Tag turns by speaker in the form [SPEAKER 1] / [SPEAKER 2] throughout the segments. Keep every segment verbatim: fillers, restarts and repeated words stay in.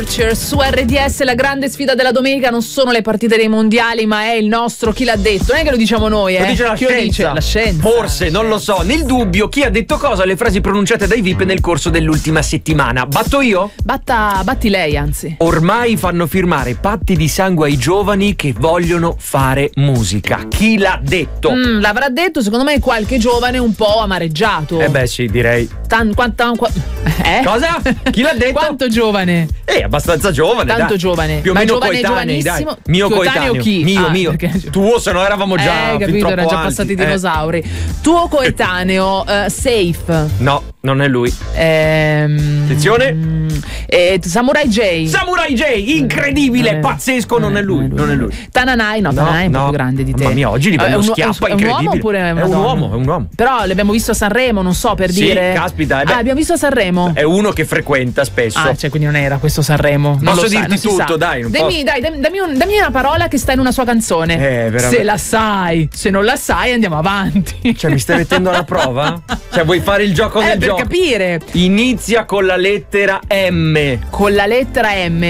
[SPEAKER 1] Su R D S la grande sfida della domenica non sono le partite dei mondiali, ma è il nostro chi l'ha detto. Non è che lo diciamo noi, eh.
[SPEAKER 2] Lo dice la
[SPEAKER 1] chi
[SPEAKER 2] scienza.
[SPEAKER 1] Lo dice? La scienza.
[SPEAKER 2] Forse,
[SPEAKER 1] la
[SPEAKER 2] non
[SPEAKER 1] scienza.
[SPEAKER 2] lo so. Nel dubbio, chi ha detto cosa? Le frasi pronunciate dai V I P nel corso dell'ultima settimana. Batto io?
[SPEAKER 1] Batta, batti lei, anzi.
[SPEAKER 2] Ormai fanno firmare patti di sangue ai giovani che vogliono fare musica. Chi l'ha detto?
[SPEAKER 1] Mm, l'avrà detto, secondo me, qualche giovane un po' amareggiato.
[SPEAKER 2] Eh beh, sì, direi.
[SPEAKER 1] Tan, quanta, qua, eh?
[SPEAKER 2] Cosa? Chi l'ha detto?
[SPEAKER 1] Quanto giovane?
[SPEAKER 2] Eh, abbastanza giovane.
[SPEAKER 1] Tanto
[SPEAKER 2] dai.
[SPEAKER 1] giovane.
[SPEAKER 2] Più o
[SPEAKER 1] Ma
[SPEAKER 2] meno
[SPEAKER 1] giovane,
[SPEAKER 2] coetanei, dai.
[SPEAKER 1] giovanissimo.
[SPEAKER 2] Mio
[SPEAKER 1] Coetaneo
[SPEAKER 2] coetaneo.
[SPEAKER 1] chi?
[SPEAKER 2] Mio,
[SPEAKER 1] Ah,
[SPEAKER 2] mio.
[SPEAKER 1] perché-
[SPEAKER 2] Tuo, se no eravamo già
[SPEAKER 1] eh,
[SPEAKER 2] fin
[SPEAKER 1] capito,
[SPEAKER 2] troppo
[SPEAKER 1] erano già
[SPEAKER 2] alti.
[SPEAKER 1] passati i
[SPEAKER 2] Eh.
[SPEAKER 1] dinosauri. Tuo coetaneo, eh, Safe.
[SPEAKER 2] No, non è lui.
[SPEAKER 1] Ehm,
[SPEAKER 2] Attenzione.
[SPEAKER 1] mm, eh, Samurai J.
[SPEAKER 2] Samurai J, incredibile,
[SPEAKER 1] Non è-
[SPEAKER 2] pazzesco, non è lui, non è lui.
[SPEAKER 1] Tananai, no, Tananai è un po' più grande di te.
[SPEAKER 2] Mamma mia, oggi gli va
[SPEAKER 1] Eh, è
[SPEAKER 2] uno
[SPEAKER 1] un-
[SPEAKER 2] schiaffo
[SPEAKER 1] è un, è un uomo
[SPEAKER 2] incredibile.
[SPEAKER 1] oppure è una
[SPEAKER 2] È un
[SPEAKER 1] donna?
[SPEAKER 2] uomo, è un uomo.
[SPEAKER 1] Però l'abbiamo visto a Sanremo, non so, per
[SPEAKER 2] Sì,
[SPEAKER 1] dire.
[SPEAKER 2] caspita, eh beh.
[SPEAKER 1] Ah, l'abbiamo visto a Sanremo.
[SPEAKER 2] È uno che frequenta spesso.
[SPEAKER 1] Ah, cioè, quindi non era questo Sanremo. Non
[SPEAKER 2] Posso
[SPEAKER 1] lo sai,
[SPEAKER 2] dirti
[SPEAKER 1] non si
[SPEAKER 2] tutto,
[SPEAKER 1] sa.
[SPEAKER 2] dai, non
[SPEAKER 1] Dammi,
[SPEAKER 2] posso.
[SPEAKER 1] dai, dammi, dammi un- dammi una parola che sta in una sua canzone.
[SPEAKER 2] Eh, veramente.
[SPEAKER 1] Se la sai, se non la sai, andiamo avanti.
[SPEAKER 2] Cioè, mi stai mettendo alla prova? Cioè, vuoi fare il gioco
[SPEAKER 1] Eh,
[SPEAKER 2] del
[SPEAKER 1] per
[SPEAKER 2] gioco?
[SPEAKER 1] capire.
[SPEAKER 2] Inizia con la lettera M.
[SPEAKER 1] Con la lettera M.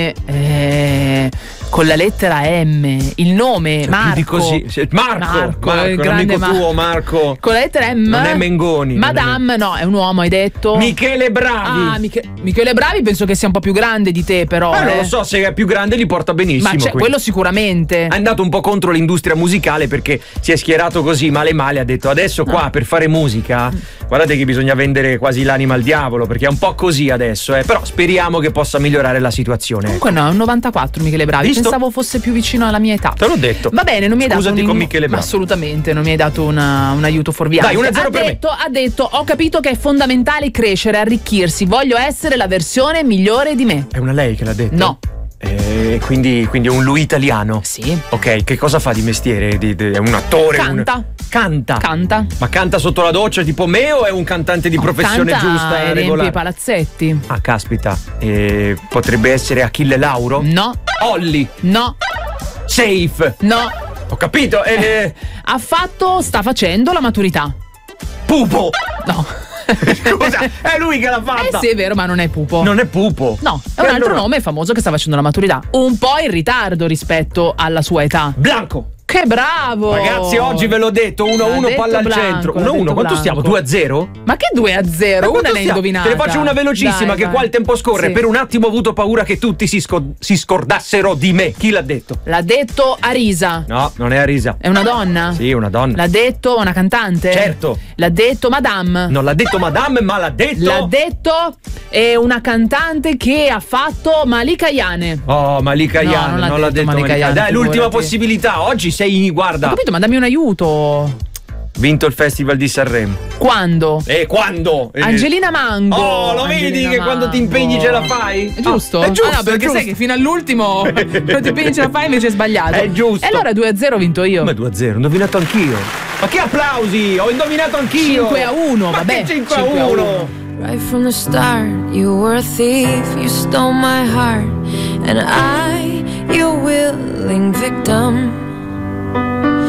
[SPEAKER 1] Eh, con la lettera M. Il nome,
[SPEAKER 2] Cioè,
[SPEAKER 1] Marco.
[SPEAKER 2] più di così. Cioè, Marco,
[SPEAKER 1] Marco,
[SPEAKER 2] Marco,
[SPEAKER 1] il
[SPEAKER 2] un
[SPEAKER 1] grande
[SPEAKER 2] amico
[SPEAKER 1] Mar-
[SPEAKER 2] tuo, Marco.
[SPEAKER 1] Con la lettera M.
[SPEAKER 2] Non è Mengoni. non è
[SPEAKER 1] Madame, no, è un uomo, hai detto.
[SPEAKER 2] Michele Bravi.
[SPEAKER 1] Ah, Mich- Michele Bravi penso che sia un po' più grande di te, però.
[SPEAKER 2] Ma non
[SPEAKER 1] eh.
[SPEAKER 2] lo so, se è più grande li porta benissimo.
[SPEAKER 1] Ma c'è
[SPEAKER 2] quindi.
[SPEAKER 1] quello sicuramente.
[SPEAKER 2] È andato un po' contro l'industria musicale perché si è schierato così male male, ha detto adesso qua per fare musica guardate che bisogna vendere quasi l'anima al diavolo, perché è un po' così adesso, eh. Però speriamo che possa migliorare la situazione.
[SPEAKER 1] Comunque no, è un novantaquattro Michele Bravi.
[SPEAKER 2] Visto?
[SPEAKER 1] Pensavo fosse più vicino alla mia età.
[SPEAKER 2] Te l'ho detto.
[SPEAKER 1] Va bene, non mi hai dato
[SPEAKER 2] Scusati
[SPEAKER 1] un
[SPEAKER 2] con Michele Bravi.
[SPEAKER 1] Assolutamente, non mi hai dato una- un aiuto fuorviante.
[SPEAKER 2] Dai, uno a zero
[SPEAKER 1] ha
[SPEAKER 2] per me.
[SPEAKER 1] detto, ha detto, ho capito che è fondamentale crescere, arricchirsi. Voglio essere la versione migliore di me.
[SPEAKER 2] È una lei che l'ha detto?
[SPEAKER 1] No.
[SPEAKER 2] Eh, quindi, quindi è un lui italiano?
[SPEAKER 1] Sì.
[SPEAKER 2] Ok, che cosa fa di mestiere? Di- di- è un attore?
[SPEAKER 1] Canta.
[SPEAKER 2] Un... Canta.
[SPEAKER 1] Canta.
[SPEAKER 2] Ma canta sotto la doccia tipo me o è un cantante di professione
[SPEAKER 1] Canta
[SPEAKER 2] giusta
[SPEAKER 1] e
[SPEAKER 2] e
[SPEAKER 1] riempie
[SPEAKER 2] regolare?
[SPEAKER 1] i palazzetti.
[SPEAKER 2] Ah, caspita. Eh, potrebbe essere Achille Lauro?
[SPEAKER 1] No.
[SPEAKER 2] Olli.
[SPEAKER 1] No.
[SPEAKER 2] Safe.
[SPEAKER 1] No.
[SPEAKER 2] Ho capito. Eh,
[SPEAKER 1] Ha fatto, sta facendo la maturità.
[SPEAKER 2] Pupo.
[SPEAKER 1] No.
[SPEAKER 2] Scusa, è lui che l'ha fatta.
[SPEAKER 1] Eh sì, è vero, ma non è Pupo.
[SPEAKER 2] Non è Pupo.
[SPEAKER 1] No, è
[SPEAKER 2] E
[SPEAKER 1] un altro
[SPEAKER 2] allora?
[SPEAKER 1] nome famoso che sta facendo la maturità. Un po' in ritardo rispetto alla sua età.
[SPEAKER 2] Blanco.
[SPEAKER 1] Che bravo!
[SPEAKER 2] Ragazzi, oggi ve l'ho detto, uno a
[SPEAKER 1] L'ha
[SPEAKER 2] uno
[SPEAKER 1] detto
[SPEAKER 2] palla al
[SPEAKER 1] Blanco,
[SPEAKER 2] centro.
[SPEAKER 1] l'ha
[SPEAKER 2] uno a uno,
[SPEAKER 1] detto
[SPEAKER 2] quanto
[SPEAKER 1] Blanco.
[SPEAKER 2] stiamo? due a zero?
[SPEAKER 1] Ma che due a zero?
[SPEAKER 2] Ma
[SPEAKER 1] Una
[SPEAKER 2] quanto
[SPEAKER 1] l'hai
[SPEAKER 2] stiamo?
[SPEAKER 1] indovinata.
[SPEAKER 2] Te ne faccio una velocissima,
[SPEAKER 1] Dai,
[SPEAKER 2] che
[SPEAKER 1] vai.
[SPEAKER 2] qua il tempo scorre.
[SPEAKER 1] Sì.
[SPEAKER 2] Per un attimo ho avuto paura che tutti si, sco- si scordassero di me. Chi l'ha detto?
[SPEAKER 1] L'ha detto Arisa.
[SPEAKER 2] No, non è Arisa.
[SPEAKER 1] È una donna?
[SPEAKER 2] Sì, una donna.
[SPEAKER 1] L'ha detto una cantante?
[SPEAKER 2] Certo.
[SPEAKER 1] L'ha detto Madame?
[SPEAKER 2] Non l'ha detto Madame, ma l'ha detto.
[SPEAKER 1] L'ha detto è una cantante che ha fatto Malika Yane.
[SPEAKER 2] Oh, Malika
[SPEAKER 1] No,
[SPEAKER 2] Yan,
[SPEAKER 1] non l'ha
[SPEAKER 2] non l'ha
[SPEAKER 1] detto
[SPEAKER 2] detto
[SPEAKER 1] Malika
[SPEAKER 2] Malika.
[SPEAKER 1] Yan,
[SPEAKER 2] Dai, l'ultima
[SPEAKER 1] figurati.
[SPEAKER 2] possibilità. Oggi sei,
[SPEAKER 1] Ho
[SPEAKER 2] guarda,
[SPEAKER 1] capito, ma dammi un aiuto.
[SPEAKER 2] vinto il Festival di Sanremo.
[SPEAKER 1] Quando?
[SPEAKER 2] E quando? Eh,
[SPEAKER 1] Angelina Mango.
[SPEAKER 2] Oh, lo vedi
[SPEAKER 1] Angelina
[SPEAKER 2] che quando ti
[SPEAKER 1] Mango.
[SPEAKER 2] impegni ce la fai?
[SPEAKER 1] È giusto?
[SPEAKER 2] Ah, è giusto,
[SPEAKER 1] Ah, no, perché
[SPEAKER 2] è
[SPEAKER 1] sai
[SPEAKER 2] giusto.
[SPEAKER 1] che fino all'ultimo quando ti impegni ce la fai invece è sbagliato.
[SPEAKER 2] È giusto.
[SPEAKER 1] E allora due a zero ho vinto io.
[SPEAKER 2] Come due a zero? Ho indovinato anch'io. Ma che applausi! Ho indovinato anch'io!
[SPEAKER 1] cinque a uno,
[SPEAKER 2] Ma
[SPEAKER 1] vabbè.
[SPEAKER 2] che cinque a
[SPEAKER 1] cinque a
[SPEAKER 2] uno?
[SPEAKER 3] Right from the start, you were a thief, you stole my heart, and I, your willing victim.